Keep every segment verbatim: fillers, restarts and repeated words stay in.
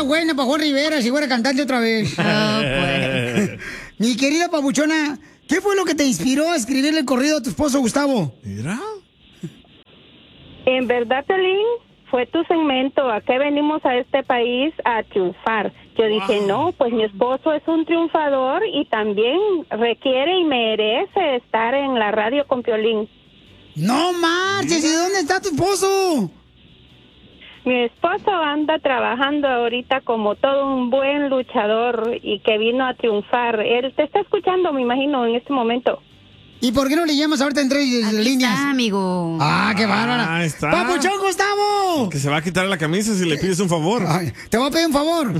fuera buena para Juan Rivera, si fuera cantante otra vez. Oh, pues. Mi querida papuchona, ¿qué fue lo que te inspiró a escribirle el corrido a tu esposo Gustavo? Mira. En verdad, Pelín, fue tu segmento. ¿A qué venimos a este país? A triunfar. Yo dije, wow. no, pues mi esposo es un triunfador y también requiere y merece estar en la radio con Piolín. ¡No marches! ¿Y dónde está tu esposo? Mi esposo anda trabajando ahorita como todo un buen luchador y que vino a triunfar. Él te está escuchando, me imagino, en este momento. ¿Y por qué no le llamas ahorita en tres Aquí líneas? está, amigo. ¡Ah, qué bárbara! Ahí está. ¡Papuchón Gustavo! Que se va a quitar la camisa si le pides un favor. Ay, te voy a pedir un favor.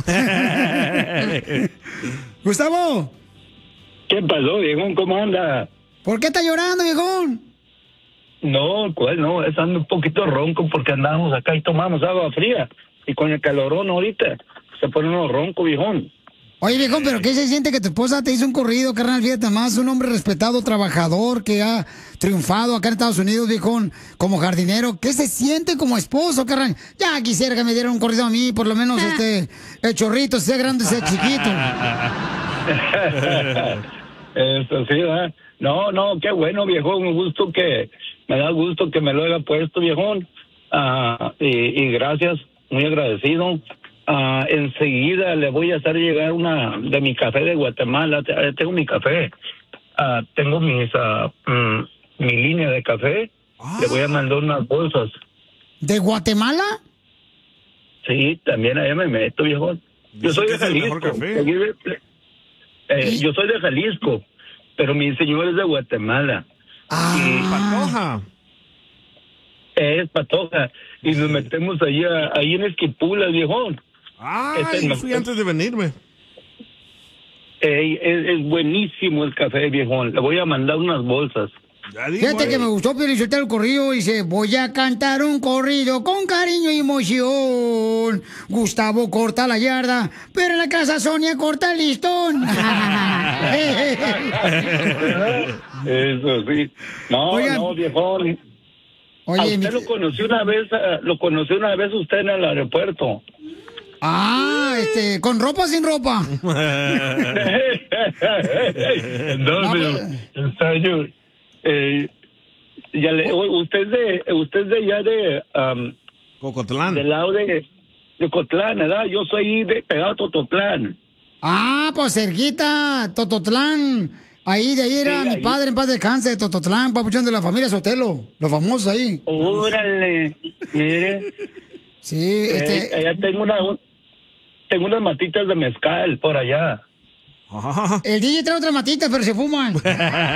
Gustavo. ¿Qué pasó, viejón? ¿Cómo anda? ¿Por qué está llorando, viejón? No, pues no, es ando un poquito ronco porque andamos acá y tomamos agua fría. Y con el calorón ahorita se pone uno ronco, viejón. Oye, viejón, ¿pero qué se siente que tu esposa te hizo un corrido, carnal? Fíjate más, un hombre respetado, trabajador, que ha triunfado acá en Estados Unidos, viejón, como jardinero. ¿Qué se siente como esposo, carnal? Ya quisiera que me dieran un corrido a mí, por lo menos este, el chorrito, sea grande, sea chiquito. Eso sí, ¿verdad? No, no, qué bueno, viejón, un gusto que, me da gusto que me lo haya puesto, viejón. Ah, y, y gracias, muy agradecido. Uh, enseguida le voy a hacer llegar una de mi café de Guatemala. Tengo mi café, uh, tengo mis uh, mm, mi línea de café. Ah. Le voy a mandar unas bolsas. ¿De Guatemala? Sí, también allá me meto, viejo. Yo soy de Jalisco. Eh, yo soy de Jalisco, pero mi señor es de Guatemala. Ah. Y Patoja. Es Patoja. Y nos metemos ahí, a, ahí en Esquipulas, viejón. Ah, es yo fui antes de venirme. Eh, es, es buenísimo el café, viejón. Le voy a mandar unas bolsas. Fíjate que me gustó, pero insultar el corrido. Dice, voy a cantar un corrido con cariño y emoción. Gustavo corta la yarda, pero en la casa Sonia corta el listón. Eso sí. No, Oigan, no, viejón. Oye, a usted mi... lo conocí una vez, lo conocí una vez usted en el aeropuerto. Ah, este, ¿con ropa o sin ropa? no, pero, ensayo, eh, ya le, usted es de, usted es de allá de, um, Cocotlán. Del lado de, de Cotlán, ¿verdad? Yo soy de pegado a Tototlán. Ah, pues cerquita, Tototlán. Ahí, de ahí era sí, mi ahí. padre en paz descanse, de Tototlán, papuchón de la familia Sotelo, los famosos ahí. Órale, mire. Sí, eh, este... Allá tengo una, tengo unas matitas de mezcal por allá. El D J trae otras matitas, pero se fuman. De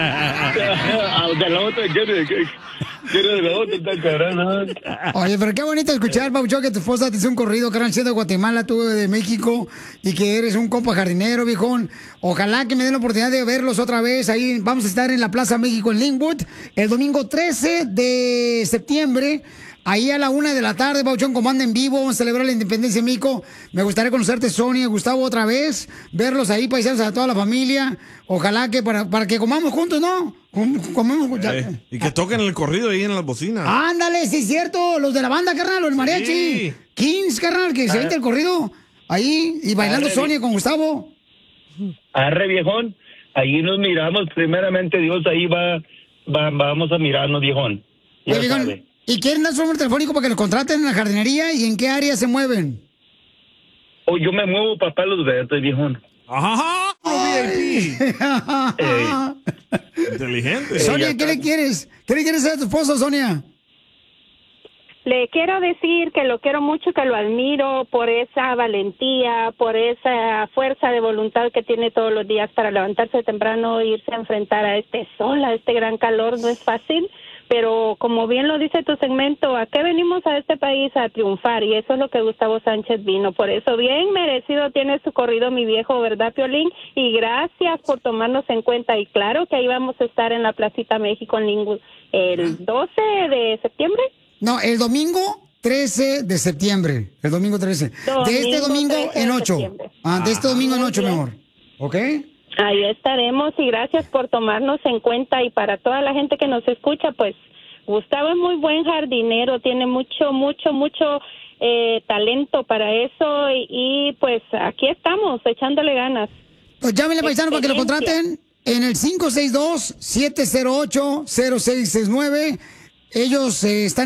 la otra, quiero de la otra, está caramba. Oye, pero qué bonito escuchar, Paucho, que tu esposa te hizo un corrido, carnal, siendo de Guatemala, tú de México, y que eres un compa jardinero, viejón. Ojalá que me den la oportunidad de verlos otra vez. Ahí vamos a estar en la Plaza México en Linwood el domingo trece de septiembre. Ahí a la una de la tarde, Pauchón, como anda en vivo, vamos a celebrar la independencia de México. Me gustaría conocerte, Sonia, Gustavo, otra vez, verlos ahí, paisanos, a toda la familia. Ojalá que para, para que comamos juntos, ¿no? Comemos, eh, y que toquen el corrido ahí en las bocinas. Ándale, sí es cierto, los de la banda, carnal, los mariachi. Sí. Kings, carnal, que se vente el corrido ahí y bailando Arre, Sonia con Gustavo. Arre, viejón, ahí nos miramos, primeramente Dios, ahí va, va vamos a mirarnos, viejón. Ya Oye, viejón, ¿y quieren dar su número telefónico para que los contraten en la jardinería? ¿Y en qué área se mueven? Oh, yo me muevo para Palos Verdes, viejón. Ajá, V I P. Inteligente. Sonia, ¿qué le quieres? ¿Qué le quieres hacer a tu esposo, Sonia? Le quiero decir que lo quiero mucho, que lo admiro por esa valentía, por esa fuerza de voluntad que tiene todos los días para levantarse temprano e irse a enfrentar a este sol, a este gran calor. No es fácil. Pero como bien lo dice tu segmento, ¿a qué venimos a este país? A triunfar, y eso es lo que Gustavo Sánchez vino. Por eso bien merecido tiene su corrido, mi viejo, ¿verdad, Piolín? Y gracias por tomarnos en cuenta. Y claro que ahí vamos a estar en la Placita México en Linwood el doce de septiembre. No, el domingo trece de septiembre. El domingo trece. Domingo de este domingo en ocho. Ah, de este domingo en ocho, mi amor. ¿Ok? Ahí estaremos y gracias por tomarnos en cuenta. Y para toda la gente que nos escucha, pues Gustavo es muy buen jardinero, tiene mucho, mucho, mucho eh, talento para eso y, y, pues aquí estamos, echándole ganas. Pues llámenle, paisano, para que lo contraten en el cinco seis dos, siete cero ocho, cero seis seis nueve. Ellos eh, están